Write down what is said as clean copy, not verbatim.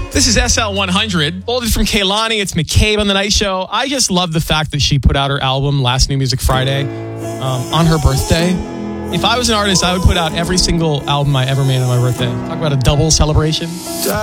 This is SL 100. Bolded from Kaylani. It's McCabe on The Night Show. I just love the fact that she put out her album, Last New Music Friday, on her birthday. If I was an artist, I would put out every single album I ever made on my birthday. Talk about a double celebration.